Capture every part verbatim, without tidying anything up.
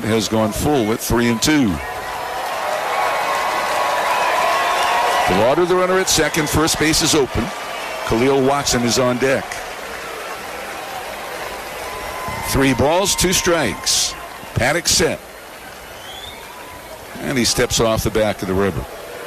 has gone full at three and two. DeLauder, the runner at second. First base is open. Khalil Watson is on deck. Three balls, two strikes. Paddock set. And he steps off the back of the river.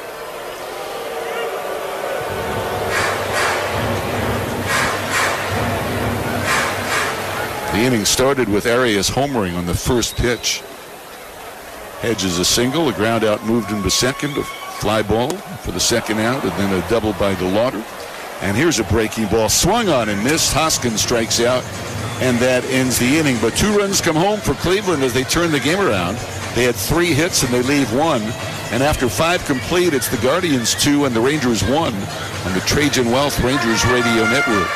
The inning started with Arias homering on the first pitch. Hedges a single, a ground out moved him to second, a fly ball for the second out, and then a double by DeLauder. And here's a breaking ball, swung on and missed. Hoskins strikes out, and that ends the inning. But two runs come home for Cleveland as they turn the game around. They had three hits and they leave one. And after five complete, it's the Guardians two and the Rangers one on the Trajan Wealth Rangers Radio Network.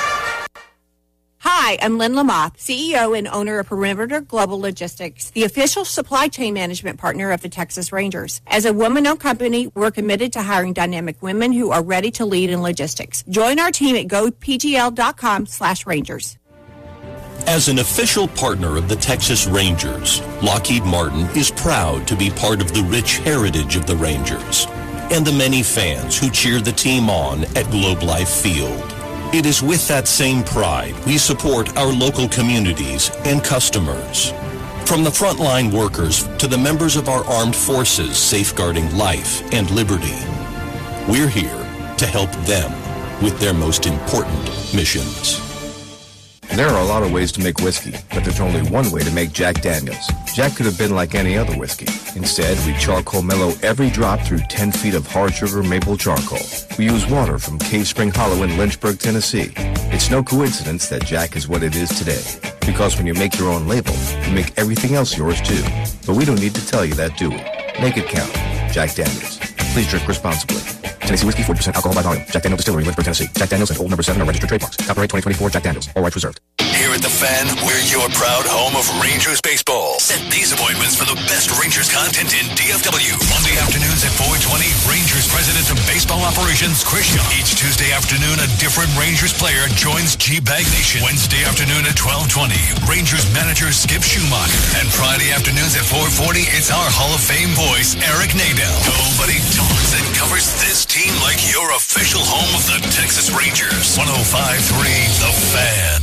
Hi, I'm Lynn Lamoth, C E O and owner of Perimeter Global Logistics, the official supply chain management partner of the Texas Rangers. As a woman-owned company, we're committed to hiring dynamic women who are ready to lead in logistics. Join our team at gopgl.com slash Rangers. As an official partner of the Texas Rangers, Lockheed Martin is proud to be part of the rich heritage of the Rangers and the many fans who cheer the team on at Globe Life Field. It is with that same pride we support our local communities and customers. From the frontline workers to the members of our armed forces safeguarding life and liberty, we're here to help them with their most important missions. There are a lot of ways to make whiskey, but there's only one way to make Jack Daniels. Jack could have been like any other whiskey. Instead, we charcoal mellow every drop through ten feet of hard sugar maple charcoal. We use water from Cave Spring Hollow in Lynchburg, Tennessee. It's no coincidence that Jack is what it is today. Because when you make your own label, you make everything else yours too. But we don't need to tell you that, do we? Make it count. Jack Daniels. Please drink responsibly. Tennessee Whiskey, forty percent alcohol by volume. Jack Daniels Distillery, Lynchburg, Tennessee. Jack Daniels and Old Number seven are registered trademarks. Copyright twenty twenty-four, Jack Daniels. All rights reserved. Here at The Fan, we're your proud home of Rangers baseball. Set these appointments for the best Rangers content in D F W. Monday afternoons at four twenty, Rangers President of Baseball Operations, Chris Young. Each Tuesday afternoon, a different Rangers player joins G-Bag Nation. Wednesday afternoon at twelve twenty, Rangers manager Skip Schumacher. And Friday afternoons at four forty, it's our Hall of Fame voice, Eric Nadel. Nobody talks and covers this team like your official home of the Texas Rangers. one oh five point three The Fan.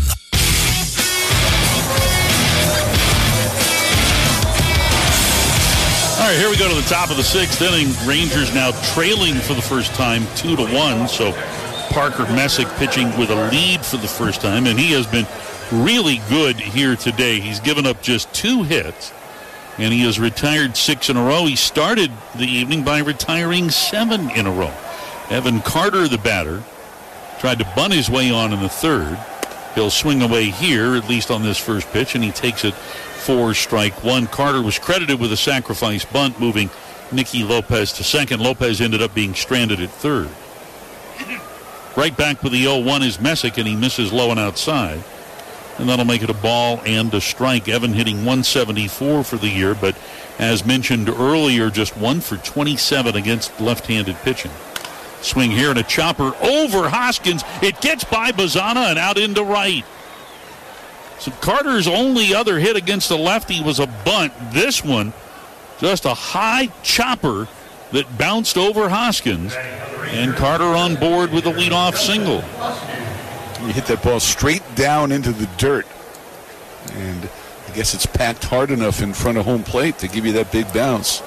All right, here we go to the top of the sixth inning. Rangers now trailing for the first time, two to one. So Parker Messick pitching with a lead for the first time, and he has been really good here today. He's given up just two hits, and he has retired six in a row. He started the evening by retiring seven in a row. Evan Carter, the batter, tried to bunt his way on in the third. He'll swing away here, at least on this first pitch, and he takes it for strike one. Carter was credited with a sacrifice bunt, moving Nicky Lopez to second. Lopez ended up being stranded at third. Right back with the oh one is Messick, and he misses low and outside. And that'll make it a ball and a strike. Evan hitting one seventy-four for the year, but as mentioned earlier, just one for twenty-seven against left-handed pitching. Swing here and a chopper over Hoskins. It gets by Bazana and out into right. So Carter's only other hit against the lefty was a bunt. This one, just a high chopper that bounced over Hoskins. And Carter on board with a leadoff single. You hit that ball straight down into the dirt. And I guess it's packed hard enough in front of home plate to give you that big bounce.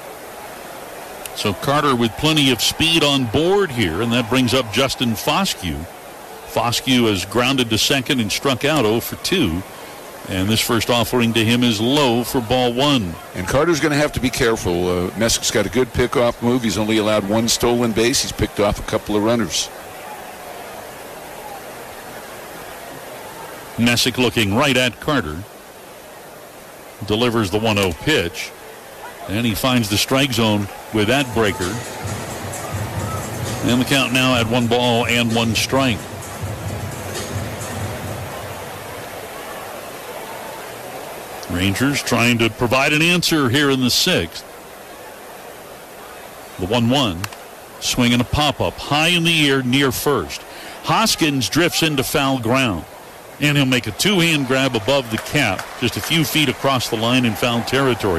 So Carter with plenty of speed on board here, and that brings up Justin Foscue. Foscue has grounded to second and struck out oh for two. And this first offering to him is low for ball one. And Carter's going to have to be careful. Uh, Messick's got a good pickoff move. He's only allowed one stolen base. He's picked off a couple of runners. Messick looking right at Carter. Delivers the one oh pitch. And he finds the strike zone with that breaker. And the count now at one ball and one strike. Rangers trying to provide an answer here in the sixth. The one one. Swing and a pop-up high in the air near first. Hoskins drifts into foul ground. And he'll make a two-hand grab above the cap, just a few feet across the line in foul territory.